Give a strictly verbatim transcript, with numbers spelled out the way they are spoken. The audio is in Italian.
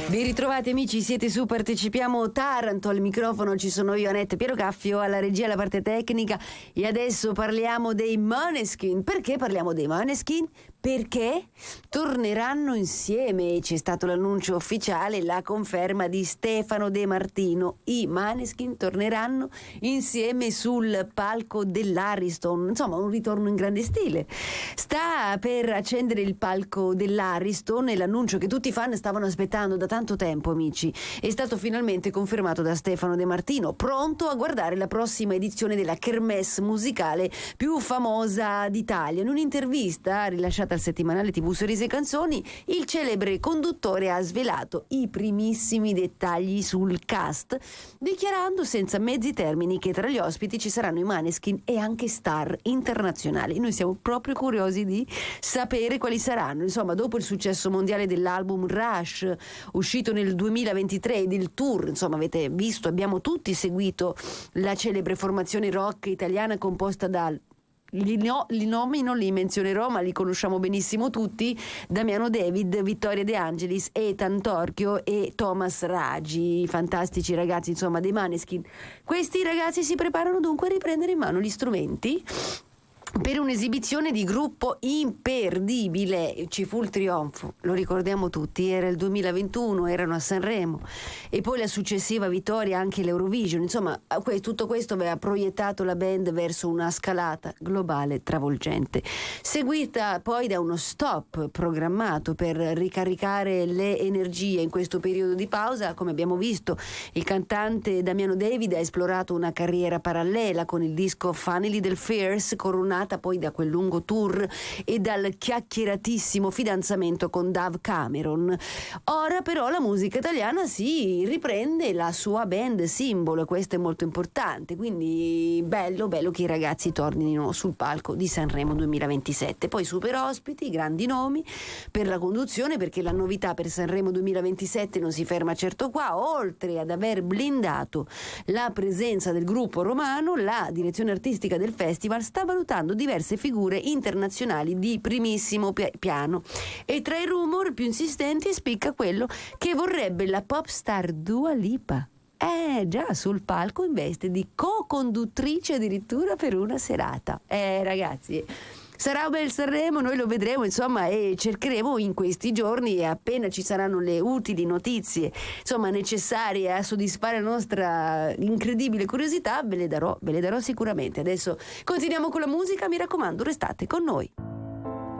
Vi ritrovate amici, siete su Partecipiamo Taranto, al microfono ci sono io, Annette Pierocaffio, alla regia la parte tecnica, e adesso parliamo dei Måneskin. Perché parliamo dei Måneskin? Perché torneranno insieme, c'è stato l'annuncio ufficiale, la conferma di Stefano De Martino. I Måneskin torneranno insieme sul palco dell'Ariston, insomma un ritorno in grande stile. Sta per accendere il palco dell'Ariston e l'annuncio che tutti i fan stavano aspettando da tanto tempo, amici, è stato finalmente confermato da Stefano De Martino, pronto a guardare la prossima edizione della kermesse musicale più famosa d'Italia. In un'intervista rilasciata al settimanale tivù Sorrisi e Canzoni, il celebre conduttore ha svelato i primissimi dettagli sul cast, dichiarando senza mezzi termini che tra gli ospiti ci saranno i Måneskin e anche star internazionali. Noi siamo proprio curiosi di sapere quali saranno. Insomma, dopo il successo mondiale dell'album Rush, uscito nel duemilaventitré, e del tour, insomma avete visto, abbiamo tutti seguito la celebre formazione rock italiana composta da, Li, no, li nomi non li menzionerò, ma li conosciamo benissimo tutti: Damiano David, Vittoria De Angelis, Ethan Torchio e Thomas Raggi, fantastici ragazzi, insomma, dei Måneskin. Questi ragazzi si preparano dunque a riprendere in mano gli strumenti per un'esibizione di gruppo imperdibile. Ci fu il trionfo, lo ricordiamo tutti, era il duemilaventuno, erano a Sanremo, e poi la successiva vittoria anche l'Eurovision. Insomma, tutto questo aveva proiettato la band verso una scalata globale travolgente, seguita poi da uno stop programmato per ricaricare le energie in questo periodo di pausa. Come abbiamo visto, il cantante Damiano David ha esplorato una carriera parallela con il disco Family del Fierce, coronata poi da quel lungo tour e dal chiacchieratissimo fidanzamento con Dave Cameron. Ora però la musica italiana si riprende la sua band simbolo, e questo è molto importante, quindi bello bello che i ragazzi tornino sul palco di Sanremo duemilaventisette. Poi super ospiti, grandi nomi per la conduzione, perché la novità per Sanremo duemilaventisette non si ferma certo qua. Oltre ad aver blindato la presenza del gruppo romano, la direzione artistica del festival sta valutando diverse figure internazionali di primissimo piano, e tra i rumor più insistenti spicca quello che vorrebbe la pop star Dua Lipa. Eh già, sul palco in veste di co-conduttrice addirittura per una serata. Eh ragazzi, sarà un bel Sanremo, noi lo vedremo, insomma, e cercheremo in questi giorni, e appena ci saranno le utili notizie, insomma, necessarie a soddisfare la nostra incredibile curiosità, ve le darò, ve le darò sicuramente. Adesso continuiamo con la musica, mi raccomando, restate con noi.